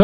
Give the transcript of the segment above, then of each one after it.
tó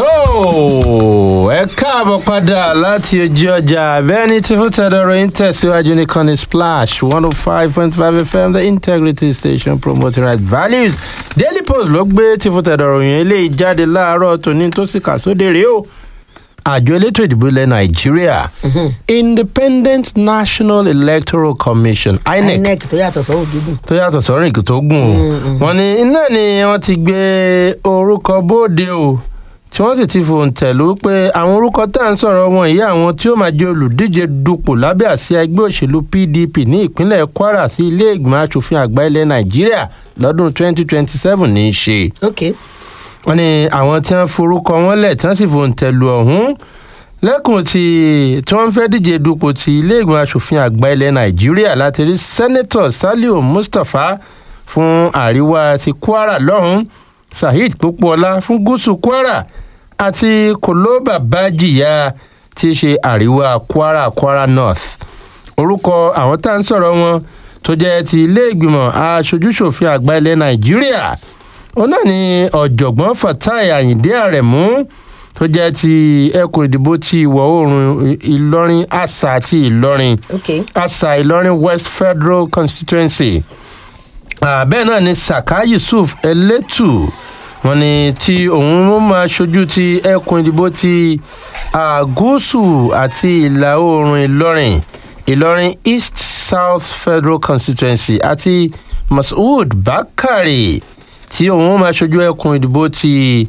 ẹ káàbọ̀ padà láti ojú ọjà bẹ́ẹ̀ni tí fún tẹ̀dọ̀rọ̀ yín tẹ̀síwájú ní kan ní Splash 105.5 FM the integrity station promoting right values. Daily Post ló gbé tí fún tẹ̀dọ̀rọ̀ yín eléyìí jáde láàárọ̀ tòní tó sì kà sóde rèé o. Àjọ elétò ìdìbò ilẹ̀ Nàìjíríà Independent National Electoral Commission INEC tó yàtọ̀ sọ́run gígùn. tó yàtọ̀ sọ́run tó gùn. wọ́n ní iná ni wọ́n ti gbé orúkọ bóde o tí wọ́n sì ti fòǹtẹ̀lú pé àwọn orúkọ tá à ń sọ̀rọ̀ wọn yìí àwọn tí ó máa jẹ́ olùdíje dupò lábẹ́ àsíá ẹgbẹ́ òṣèlú PDP ní ìpínlẹ̀ Kwara sí ilé ìgbìmọ̀ asòfin àgbà ilẹ̀ Nàìjíríà lọ́dún 2027 ní í ṣe. Wọ́n ní àwọn tí wọ́n forúkọ wọn lẹ̀ tí wọ́n sì fòǹtẹ̀lú ọ̀hún lẹ́kùn tí wọ́n fẹ́ díje dupò ti ilé ìgbìmọ̀ asòfin àgbà ilẹ̀ Nàìjíríà láti rí Sẹ́nẹ́tọ̀ Saliu Mustapha fún àríwá ti Kwara lọ́hùn, Saheed Pópóọlá fún gúúsù Kwara àti Koloba Bajiya tí í ṣe àríwá Kwara North. Orúkọ àwọn tá à ń sọ̀rọ̀ wọn tó jẹ́ ti ilé ìgbìmọ̀ aṣojúṣòfin àgbà ilẹ̀ Nàìjíríà òun náà ni ọ̀jọ̀gbọ́n Fatai Ayinde Aremu tó jẹ́ ti ẹkùn ìdìbò ti ìwọ̀ oòrùn Ìlọrin Asa àti Ìlọrin Asa Ìlọrin West Federal Constituency. Bẹ́ẹ̀ náà ni Saka Yusuf Eletu wọ́n ní tí òun máa ṣojú ti ẹkùn ìdìbò ti gúúsù àti ìlà oòrùn Ìlọrin East South Federal Constituency àti Masoud Bakari tí òun máa ṣojú ẹkùn ìdìbò ti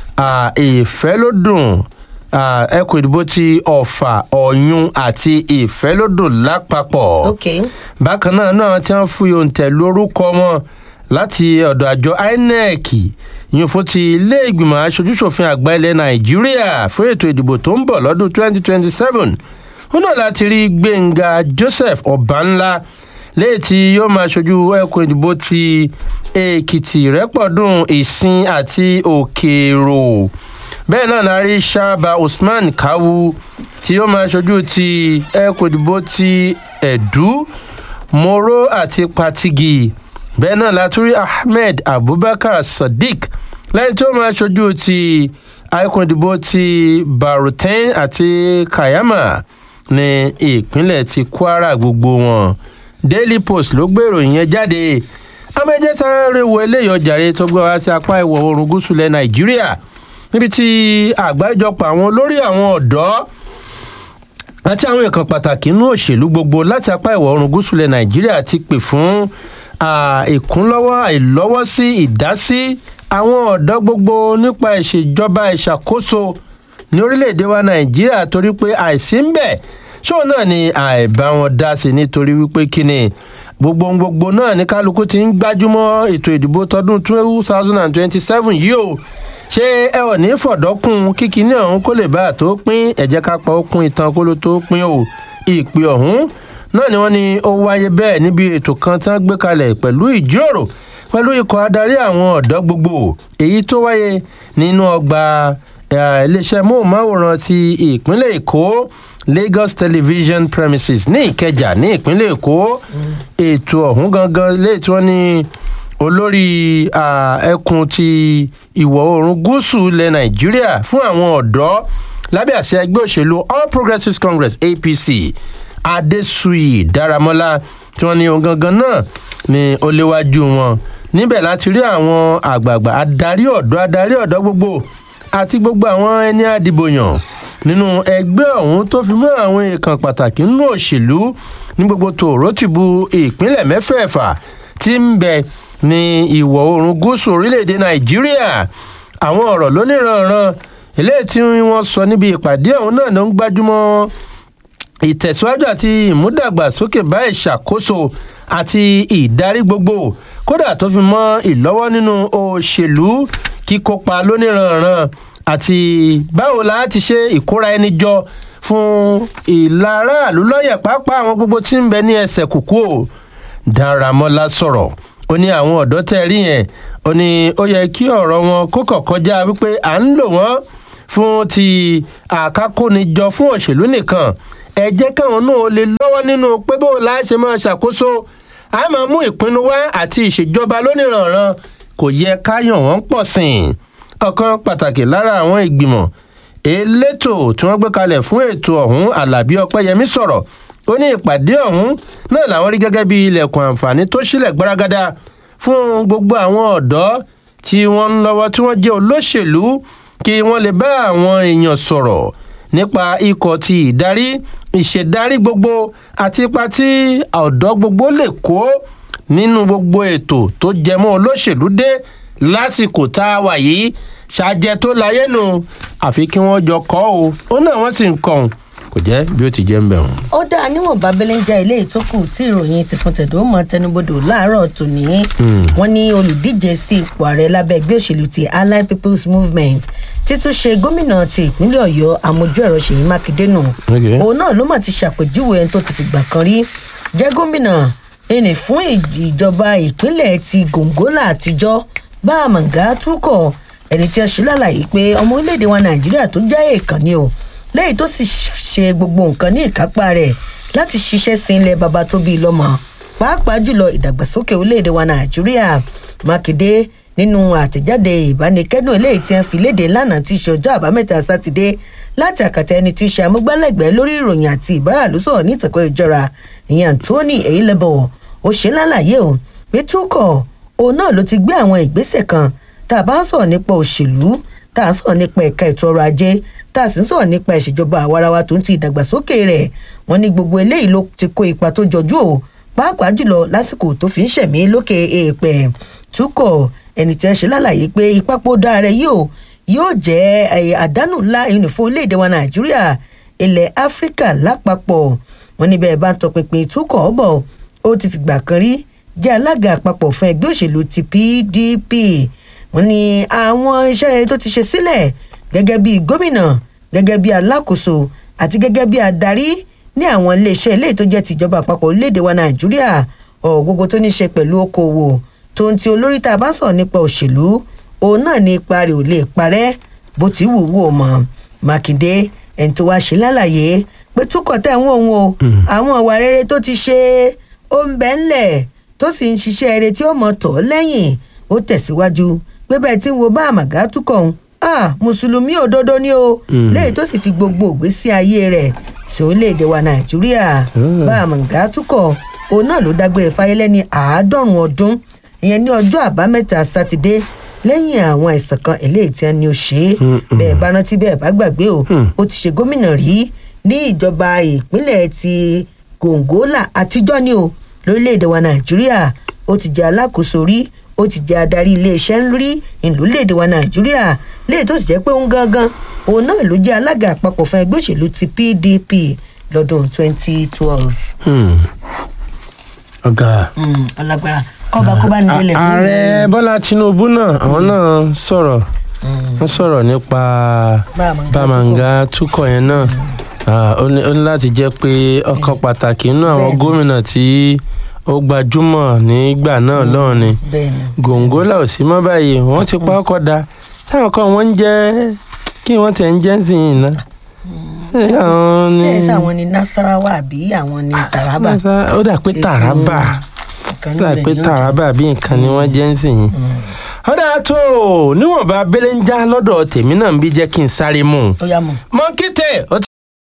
Ìfẹ́lódùn ẹkùn ìdìbò ti Ọ̀fà Ọ̀yún àti Ìfẹ́lódùn lápapọ̀. Bákan náà tí wọ́n fún yòǹtẹ̀ lórúkọ wọn láti ọ̀dọ̀ àjọ INEC yìí fún ti ilé ìgbìmọ̀ aṣojúṣòfin àgbà ilẹ̀ Nàìjíríà fún ètò ìdìbò tó ń bọ̀ lọ́dún 2027. ó náà láti rí Gbénga Joseph Ọ̀bánlá léyìí tí yóò máa ṣojú ẹkùn ìdìbò ti Èkìtì Rẹ́pọ̀dùn Ìsìn àti Òkèèrò. Bẹ́ẹ̀ náà la rí Shaba Usman Kawu tí yóò máa ṣojú ti ẹkùn ìdìbò ti Ẹ̀dú Moro àti Patigi. Bẹ́ẹ̀ náà la tún rí Ahmed Abubakar Sadiq lẹ́yìn tó máa ṣojú ti ẹkùn ìdìbò ti Barutain àti Kayama ní ìpínlẹ̀ ti Kwara gbogbo wọn. Daily Post ló gbé ìròyìn yẹn jáde. Amẹ́jẹ́ sáré wo eléyìí ọjàre tó gbé wá sí apá ìwọ̀ oòrùn gúúsù ilẹ̀ Nàìjíríà níbi tí àgbáríjọpọ̀ àwọn olórí àwọn ọ̀dọ́ àti àwọn èèkàn pàtàkì nínú òṣèlú gbogbo láti apá ìwọ̀ oòrùn gúúsù ilẹ̀ Nàìjíríà ti pè fún ìkúnlọ́wọ́ àìlọ́wọ́sí ìdásí àwọn ọ̀dọ́ gbogbo nípa ìṣèjọba ìṣàkóso ní orílẹ̀-èdè wa Nàìjíríà torí pé àìsí ń bẹ ṣóò náà ni àìbá wọn dá sí nítorí wípé kíni gbogbo náà ní kálukú ti ń gbájúmọ́ ètò ìdìbò tọdún 2027 yìí o ṣé ẹ ò ní fọ̀dọ́kùn kíkiní ọ̀hún kó lè bá a tó pín ẹ̀jẹ̀ kápá okùn ìtàn kó ló tó pín o. Ìpè ọ̀hún náà ni wọ́n ní ó wáyé bẹ́ẹ̀ níbi ètò kan tí wọ́n gbé kalẹ̀ pẹ̀lú ìjíròrò pẹ̀lú ikọ̀ adarí àwọn ọ̀dọ́ gbogbo èyí tó wáyé nínú ọgbà iléeṣẹ́ móhùnmáwòrán ti ìpínlẹ̀ Èkó Lagos Television Premises ní Ìkẹjà ní ìpínlẹ̀ Èkó. Ètò ọ̀hún gangan léyìí tí wọ́n ní olórí ẹkùn ti ìwọ̀ oòrùn gúúsù ilẹ̀ Nàìjíríà fún àwọn ọ̀dọ́ lábẹ́ àsíá ẹgbẹ́ òṣèlú All Progressives Congress APC Adéṣuyì Dáramọ́lá tí wọ́n ní ohun gangan náà ní ó léwájú wọn. Níbẹ̀ láti rí àwọn àgbààgbà adarí ọ̀dọ́ gbogbo àti gbogbo àwọn ẹni àdìbòyàn nínú ẹgbẹ́ ọ̀hún tó fi mọ́ àwọn èèkàn pàtàkì nínú òṣèlú ní gbogbo tòrótìbú ìpínlẹ̀ mẹ́fẹ̀ẹ̀fà tí ń bẹ ní ìwọ̀ oòrùn gúúsù orílẹ̀-èdè Nàìjíríà. Àwọn ọ̀rọ̀ lóníranran eléyìí tí wọ́n sọ níbi ìpàdé ọ̀hún náà ló ń gbájúmọ́ ìtẹ̀síwájú àti ìmúdàgbàsókè bá ìṣàkóso àti ìdarí gbogbo kódà tó fi mọ́ ìlọ́wọ́ nínú òṣèlú kíkópa lóníranran àti báwo la ti ṣe ìkóra ẹni jọ fún ìlara àlùlọ́yẹ̀ pàápàá àwọn gbogbo tí ń bẹ ní ẹsẹ̀ kùkú o. Dáramọ́lá sọ̀rọ̀ ó ní àwọn ọ̀dọ́ tẹ́ rí yẹn ó ní ó yẹ kí ọ̀rọ̀ wọn kó kọjá wípé à ń lò wọ́n fún ti àkákónijọ fún òṣèlú nìkan. Ẹ jẹ́ káwọn náà lè lọ́wọ́ nínú pé bó la ṣe máa ṣàkóso a máa mú ìpinnu wá àti ìṣèjọba lóníranran kò yẹ ká yàn wọ́n pọ̀ sìn. ọ̀kan pàtàkì lára àwọn ìgbìmọ̀ elétò tí wọ́n gbé kalẹ̀ fún ètò ọ̀hún Alábí Ọpẹ́yẹmí sọ̀rọ̀ ó ní ìpàdé ọ̀hún náà làwọn rí gẹ́gẹ́ bí ilẹ̀kùn àǹfààní tó ṣílẹ̀ gbáragádá fún gbogbo àwọn ọ̀dọ́ tí wọ́n ń lọ́wọ́ tí wọ́n jẹ́ olóṣèlú kí wọ́n lè bá àwọn èèyàn sọ̀rọ̀ nípa ikọ̀ ti ìdarí ìṣèdarí gbogbo àti ipa tí ọ̀dọ́ gbogbo lè kó nínú gbogbo ètò tó jẹmọ́ olóṣèlú dé lásìkò tá a wà yìí ṣàjẹ tó láyé nù àfi kí wọ́n jọ kọ́ ó náà wọ́n sì ń kọ́ ọ́n kò jẹ́ bí ó ti jẹ́ ń bẹ̀ wọ́n. ó dáa níwọ̀n bábẹ́lẹ́ ń já ilé ìtókù tí ìròyìn ti fún tẹ̀dọ́ mọ́ tẹnubodò láàárọ̀ tòní wọ́n ní olùdíje sí ipò ààrẹ lábẹ́ ẹgbẹ́ òṣèlú ti Allied People's Movement títúnṣe gómìnà ti ìpínlẹ̀ Ọ̀yọ́ àmójú ẹ̀rọ Ṣèyí Mákindé nù òun náà ló mà ti ṣàpèjúwe ẹni tó ti fìgbà kan rí jẹ́ gómìnà ẹni fún ìjọba ìpínlẹ̀ ti Gongola àtijọ́ Bamanga Túkọ̀ ẹni tí a ṣe lálàyé pé ọmọ orílẹ̀-èdè wa Nàìjíríà tó jẹ́ èèkàn ni o lẹ́yìn tó sì ṣe gbogbo nǹkan ní ìkápá rẹ̀ láti ṣiṣẹ́ sí ilẹ̀ baba tó bí lọ́mọ pàápàá jùlọ ìdàgbàsókè orílẹ̀-èdè wa Nàìjíríà. Mákindé nínú àtẹ̀jáde ìbánikẹ́dùn eléyìí tí wọ́n fi léde lánàá tí í ṣe ọjọ́ àbámẹ́ta sátidé láti àkàtà ẹni tí í ṣe amúgbálẹ́gbẹ̀ẹ́ lórí ìròyìn àti ìbáràlúsọ̀rọ̀ ní ìtàkùn ìjọra ìyẹn Anthony Eyilebo ó ṣe lálàyé o pé Túkọ̀ òun náà ló ti gbé àwọn ìgbésẹ̀ kan tá a bá ń sọ̀rọ̀ nípa òṣèlú tá a ń sọ̀rọ̀ nípa ẹ̀ka ètò ọrọ̀ ajé tá a sì ń sọ̀rọ̀ nípa ìṣèjọba àwarawa tó ń ti ìdàgbàsókè rẹ̀ wọ́n ní gbogbo eléyìí ló ti kó ipa tó jọjú o pàápàá jùlọ lásìkò tó fi ń ṣẹ̀mí lókè èèpẹ̀. Túkọ̀ ẹni tí wọ́n ṣe lálàyé pé ìpapòdà rẹ̀ yóò jẹ́ àdánù ńlá fún orílẹ̀-èdè wa Nàìjíríà ilẹ̀ Áfíríkà lápapọ̀. wọ́n ní bẹ́ẹ̀ bá ń tọpinpin Túkọ̀ bọ̀ ó ti fìgbà kan rí jẹ́ alága àpapọ̀ fún ẹgbẹ́ òṣèlú ti PDP. wọ́n ní àwọn iṣẹ́ rere tó ti ṣe sílẹ̀ gẹ́gẹ́ bí gómìnà gẹ́gẹ́ bí alákòóso àti gẹ́gẹ́ bí adarí ní àwọn iléeṣẹ́ ilé tó jẹ́ tìjọba àpapọ̀ orílẹ̀-èdè wa Nàìjíríà gbogbo tó ní ṣe pẹ̀lú okòwò tó ń ti olórí tá a bá sọ̀rọ̀ nípa òṣèlú òun náà ní ipa rẹ̀ ò lè parẹ́ bó ti wù wù ọmọ. Mákindé ẹni tó wá ṣe lálàyé pé Túkọ̀ tẹ̀ ń wò ó àwọn ìwà rere tó ti ṣe ó ń bẹ ńlẹ̀ tó sì ń ṣiṣẹ́ rere tí ó mọ̀ tọ̀ lẹ́yìn ó tẹ̀síwájú pé bẹ́ẹ̀ tí ń wo Bamanga Túkọ̀ mùsùlùmí òdodo ni o lẹ́yìn tó sì fi gbogbo ìgbésí ayé rẹ̀ sí orílẹ̀-èdè wa Nàìjíríà. Bamanga Túkọ̀ òun náà ló dágbére fáyé lẹ́ni 90 ọdún ìyẹn ní ọjọ́ àbámẹ́ta sátidé lẹ́yìn àwọn àìsàn kan eléyìí tí wọ́n ní ó ṣe é bẹ́ẹ̀ bá rántí bẹ́ẹ̀ bá gbàgbé o ó ti ṣe gómìnà rí ní ìjọba ìpínlẹ̀ ti Gongola àtijọ́ ni o lórílẹ̀-èdè wa Nàìjíríà ó ti jẹ́ alákòóso rí ó ti jẹ́ adarí iléeṣẹ́ rí ìlúléèdè wa Nàìjíríà léyìí tó sì jẹ́ pé òun gangan òun náà ló jẹ́ alága àpapọ̀ fún ẹgbẹ́ òṣèlú ti PDP lọ́dún 2012. ọ̀gá ọlágbára kọ́ba ní ilẹ̀ fún ààrẹ Bọ́lá Tinubu náà àwọn náà sọ̀rọ̀ wọ́n sọ̀rọ̀ nípa Bamanga Túkọ̀ yẹn náà ó ní láti jẹ́ pé ọ̀kan pàtàkì nínú àwọn gómìnà tí ó gbajúmọ̀ nígbà náà lọ́rùn ni Gongola ò sí mọ́ báyìí wọ́n ti pa ọkọ̀ da táwọn kan wọ́n ń jẹ́ kí wọ́n tẹ̀ ń jẹ́ sí yìí náà. ṣé àwọn ni Nasarawa àbí àwọn ni Taraba. ó dà pé Taraba bí nǹkan ni wọ́n jẹ́ ń sìn yìí. ọ̀dà tó níwọ̀nba abẹ́lẹ́ ń já lọ́dọ̀ tèmi náà ń bí jẹ́ kí n sáré mú un. ó yá mọ̀. mọ́ kété.